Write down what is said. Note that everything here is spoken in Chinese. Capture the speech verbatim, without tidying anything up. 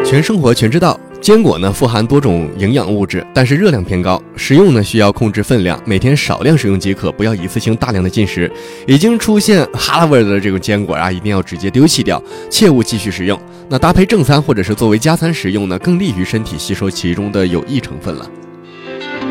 全生活全知道。坚果呢富含多种营养物质，但是热量偏高，食用呢需要控制分量，每天少量食用即可，不要一次性大量的进食。已经出现哈喇味的这种坚果啊，一定要直接丢弃掉，切勿继续食用。那搭配正餐或者是作为加餐食用呢，更利于身体吸收其中的有益成分了。